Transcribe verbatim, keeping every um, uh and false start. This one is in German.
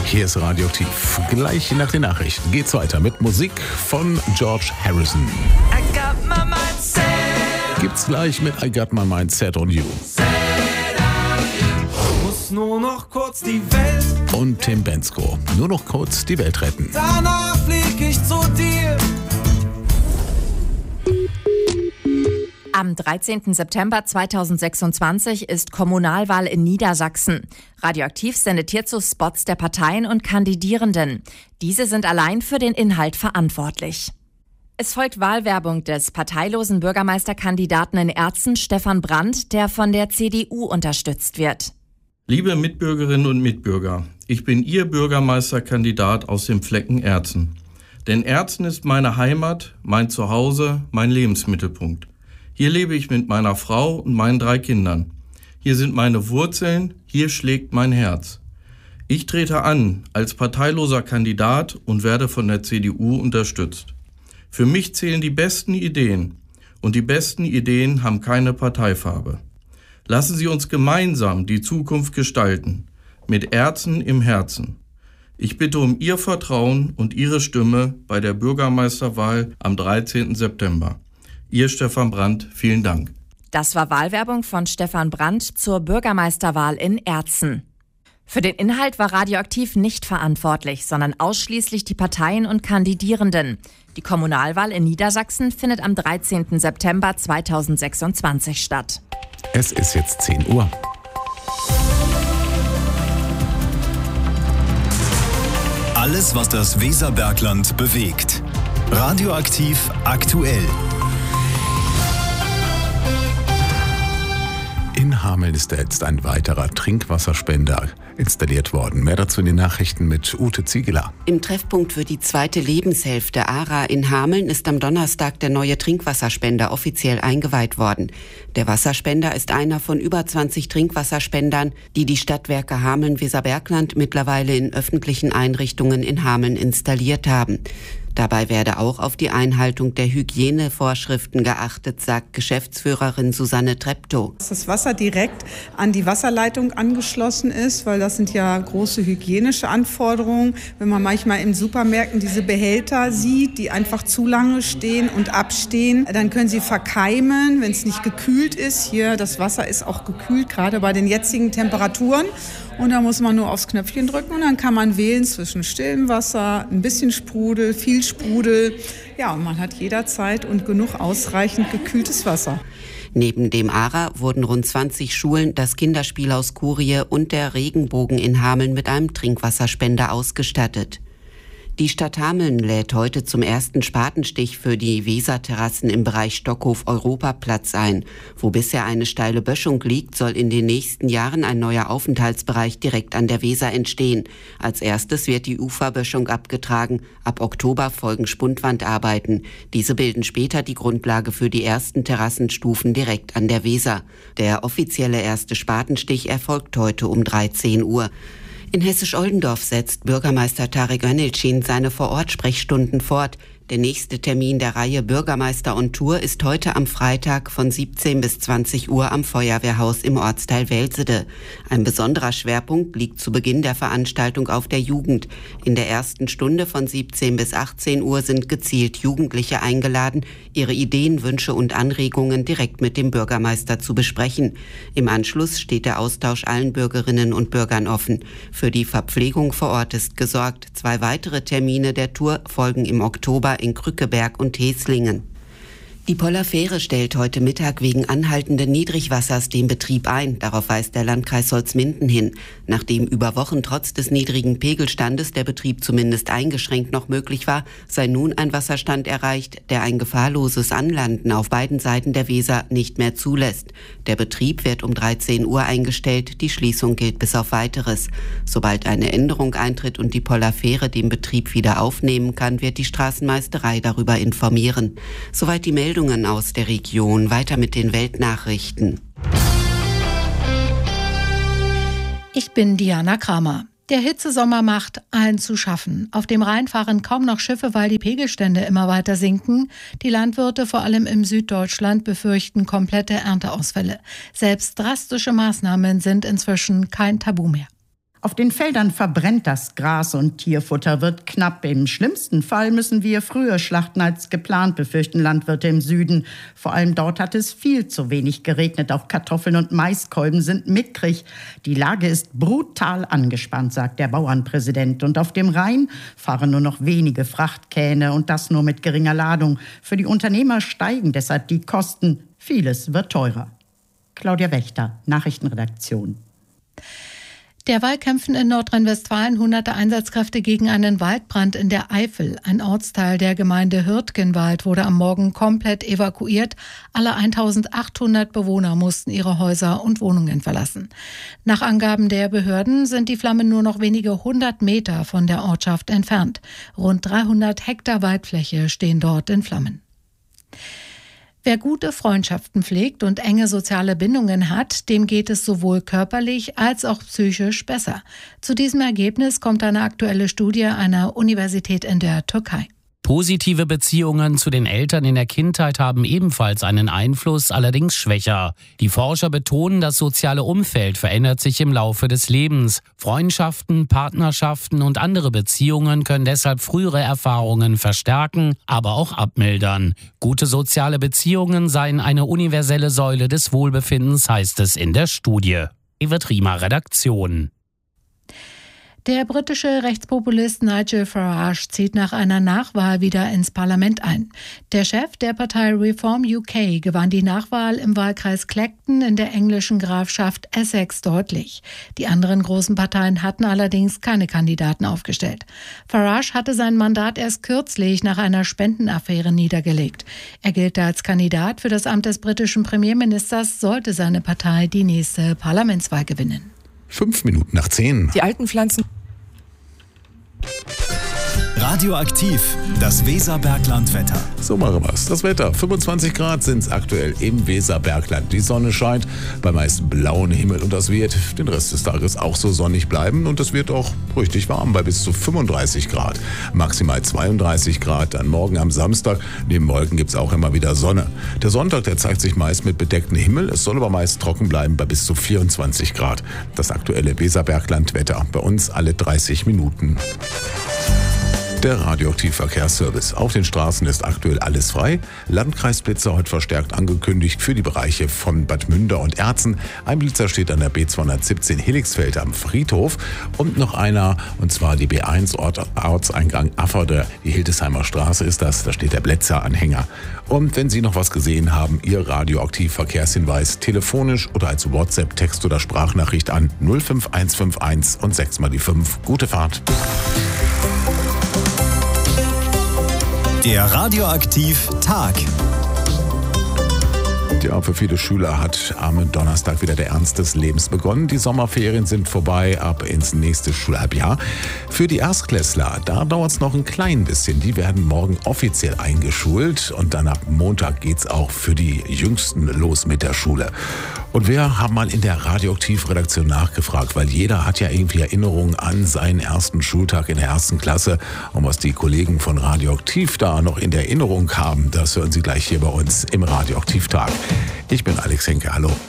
Hier ist Radioaktiv. Gleich nach den Nachrichten geht's weiter mit Musik von George Harrison. I got my mind set. Gibt's gleich mit I Got My Mind Set on You. Set on you. Muss nur noch kurz die Welt. Und Tim Bendzko. Nur noch kurz die Welt retten. Danach flieg ich zu dir. Am dreizehnten September zweitausendsechsundzwanzig ist Kommunalwahl in Niedersachsen. Radioaktiv sendet hierzu Spots der Parteien und Kandidierenden. Diese sind allein für den Inhalt verantwortlich. Es folgt Wahlwerbung des parteilosen Bürgermeisterkandidaten in Erzen, Stefan Brandt, der von der C D U unterstützt wird. Liebe Mitbürgerinnen und Mitbürger, ich bin Ihr Bürgermeisterkandidat aus dem Flecken Erzen. Denn Erzen ist meine Heimat, mein Zuhause, mein Lebensmittelpunkt. Hier lebe ich mit meiner Frau und meinen drei Kindern. Hier sind meine Wurzeln, hier schlägt mein Herz. Ich trete an als parteiloser Kandidat und werde von der C D U unterstützt. Für mich zählen die besten Ideen und die besten Ideen haben keine Parteifarbe. Lassen Sie uns gemeinsam die Zukunft gestalten, mit Erzen im Herzen. Ich bitte um Ihr Vertrauen und Ihre Stimme bei der Bürgermeisterwahl am dreizehnten September. Ihr Stefan Brandt, vielen Dank. Das war Wahlwerbung von Stefan Brandt zur Bürgermeisterwahl in Erzen. Für den Inhalt war Radioaktiv nicht verantwortlich, sondern ausschließlich die Parteien und Kandidierenden. Die Kommunalwahl in Niedersachsen findet am dreizehnten September zweitausendsechsundzwanzig statt. Es ist jetzt zehn Uhr. Alles, was das Weserbergland bewegt. Radioaktiv aktuell. In Hameln ist jetzt ein weiterer Trinkwasserspender installiert worden. Mehr dazu in den Nachrichten mit Ute Ziegeler. Im Treffpunkt für die zweite Lebenshälfte A R A in Hameln ist am Donnerstag der neue Trinkwasserspender offiziell eingeweiht worden. Der Wasserspender ist einer von über zwanzig Trinkwasserspendern, die die Stadtwerke Hameln-Weserbergland mittlerweile in öffentlichen Einrichtungen in Hameln installiert haben. Dabei werde auch auf die Einhaltung der Hygienevorschriften geachtet, sagt Geschäftsführerin Susanne Treptow. Dass das Wasser direkt an die Wasserleitung angeschlossen ist, weil das sind ja große hygienische Anforderungen. Wenn man manchmal in Supermärkten diese Behälter sieht, die einfach zu lange stehen und abstehen, dann können sie verkeimen, wenn es nicht gekühlt ist. Hier, das Wasser ist auch gekühlt, gerade bei den jetzigen Temperaturen. Und da muss man nur aufs Knöpfchen drücken und dann kann man wählen zwischen stillem Wasser, ein bisschen Sprudel, viel Sprudel. Ja, und man hat jederzeit und genug ausreichend gekühltes Wasser. Neben dem A R A wurden rund zwanzig Schulen, das Kinderspielhaus Kurie und der Regenbogen in Hameln mit einem Trinkwasserspender ausgestattet. Die Stadt Hameln lädt heute zum ersten Spatenstich für die Weserterrassen im Bereich Stockhof-Europaplatz ein. Wo bisher eine steile Böschung liegt, soll in den nächsten Jahren ein neuer Aufenthaltsbereich direkt an der Weser entstehen. Als erstes wird die Uferböschung abgetragen. Ab Oktober folgen Spundwandarbeiten. Diese bilden später die Grundlage für die ersten Terrassenstufen direkt an der Weser. Der offizielle erste Spatenstich erfolgt heute um dreizehn Uhr. In Hessisch-Oldendorf setzt Bürgermeister Tarek Önelcin seine Vor-Ort-Sprechstunden fort. Der nächste Termin der Reihe Bürgermeister on Tour ist heute am Freitag von siebzehn bis zwanzig Uhr am Feuerwehrhaus im Ortsteil Welsede. Ein besonderer Schwerpunkt liegt zu Beginn der Veranstaltung auf der Jugend. In der ersten Stunde von siebzehn bis achtzehn Uhr sind gezielt Jugendliche eingeladen, ihre Ideen, Wünsche und Anregungen direkt mit dem Bürgermeister zu besprechen. Im Anschluss steht der Austausch allen Bürgerinnen und Bürgern offen. Für die Verpflegung vor Ort ist gesorgt. Zwei weitere Termine der Tour folgen im Oktober in Krückeberg und Heslingen. Die Pollerfähre stellt heute Mittag wegen anhaltenden Niedrigwassers den Betrieb ein. Darauf weist der Landkreis Holzminden hin. Nachdem über Wochen trotz des niedrigen Pegelstandes der Betrieb zumindest eingeschränkt noch möglich war, sei nun ein Wasserstand erreicht, der ein gefahrloses Anlanden auf beiden Seiten der Weser nicht mehr zulässt. Der Betrieb wird um dreizehn Uhr eingestellt, die Schließung gilt bis auf Weiteres. Sobald eine Änderung eintritt und die Pollerfähre den Betrieb wieder aufnehmen kann, wird die Straßenmeisterei darüber informieren. Soweit die Meldung aus der Region. Weiter mit den Weltnachrichten. Ich bin Diana Kramer. Der Hitzesommer macht allen zu schaffen. Auf dem Rhein fahren kaum noch Schiffe, weil die Pegelstände immer weiter sinken. Die Landwirte, vor allem im Süddeutschland, befürchten komplette Ernteausfälle. Selbst drastische Maßnahmen sind inzwischen kein Tabu mehr. Auf den Feldern verbrennt das Gras und Tierfutter wird knapp. Im schlimmsten Fall müssen wir früher schlachten als geplant, befürchten Landwirte im Süden. Vor allem dort hat es viel zu wenig geregnet. Auch Kartoffeln und Maiskolben sind mickrig. Die Lage ist brutal angespannt, sagt der Bauernpräsident. Und auf dem Rhein fahren nur noch wenige Frachtkähne und das nur mit geringer Ladung. Für die Unternehmer steigen deshalb die Kosten. Vieles wird teurer. Claudia Wächter, Nachrichtenredaktion. Derweil kämpfen in Nordrhein-Westfalen hunderte Einsatzkräfte gegen einen Waldbrand in der Eifel. Ein Ortsteil der Gemeinde Hürtgenwald wurde am Morgen komplett evakuiert. Alle eintausendachthundert Bewohner mussten ihre Häuser und Wohnungen verlassen. Nach Angaben der Behörden sind die Flammen nur noch wenige hundert Meter von der Ortschaft entfernt. Rund dreihundert Hektar Waldfläche stehen dort in Flammen. Wer gute Freundschaften pflegt und enge soziale Bindungen hat, dem geht es sowohl körperlich als auch psychisch besser. Zu diesem Ergebnis kommt eine aktuelle Studie einer Universität in der Türkei. Positive Beziehungen zu den Eltern in der Kindheit haben ebenfalls einen Einfluss, allerdings schwächer. Die Forscher betonen, das soziale Umfeld verändert sich im Laufe des Lebens. Freundschaften, Partnerschaften und andere Beziehungen können deshalb frühere Erfahrungen verstärken, aber auch abmildern. Gute soziale Beziehungen seien eine universelle Säule des Wohlbefindens, heißt es in der Studie. Evert Riemer, Redaktion. Der britische Rechtspopulist Nigel Farage zieht nach einer Nachwahl wieder ins Parlament ein. Der Chef der Partei Reform U K gewann die Nachwahl im Wahlkreis Clacton in der englischen Grafschaft Essex deutlich. Die anderen großen Parteien hatten allerdings keine Kandidaten aufgestellt. Farage hatte sein Mandat erst kürzlich nach einer Spendenaffäre niedergelegt. Er gilt als Kandidat für das Amt des britischen Premierministers, sollte seine Partei die nächste Parlamentswahl gewinnen. Fünf Minuten nach zehn. Die alten Pflanzen. Radioaktiv, das Weserbergland-Wetter. So machen wir's. Das Wetter. fünfundzwanzig Grad sind es aktuell im Weserbergland. Die Sonne scheint, bei meist blauen Himmel und das wird den Rest des Tages auch so sonnig bleiben und es wird auch richtig warm bei bis zu fünfunddreißig Grad. Maximal zweiunddreißig Grad. Dann morgen am Samstag. Neben Wolken gibt's auch immer wieder Sonne. Der Sonntag, der zeigt sich meist mit bedecktem Himmel. Es soll aber meist trocken bleiben bei bis zu vierundzwanzig Grad. Das aktuelle Weserbergland-Wetter. Bei uns alle dreißig Minuten. Der Radioaktiv-Verkehrsservice. Auf den Straßen ist aktuell alles frei. Landkreisblitzer heute verstärkt angekündigt für die Bereiche von Bad Münder und Erzen. Ein Blitzer steht an der B zweihundertsiebzehn Helixfeld am Friedhof und noch einer, und zwar die B eins Ort, Ortseingang Afferde, die Hildesheimer Straße ist das, da steht der Blitzer-Anhänger. Und wenn Sie noch was gesehen haben, Ihr Radioaktiv-Verkehrshinweis telefonisch oder als WhatsApp, Text oder Sprachnachricht an null fünf eins fünf eins und sechs mal die fünf. Gute Fahrt. Der Radioaktiv-Tag. Ja, für viele Schüler hat am Donnerstag wieder der Ernst des Lebens begonnen. Die Sommerferien sind vorbei, ab ins nächste Schulhalbjahr. Für die Erstklässler, da dauert es noch ein klein bisschen. Die werden morgen offiziell eingeschult und dann ab Montag geht's auch für die Jüngsten los mit der Schule. Und wir haben mal in der Radioaktiv-Redaktion nachgefragt, weil jeder hat ja irgendwie Erinnerungen an seinen ersten Schultag in der ersten Klasse. Und was die Kollegen von Radioaktiv da noch in der Erinnerung haben, das hören Sie gleich hier bei uns im Radioaktiv-Tag. Ich bin Alex Henke, hallo.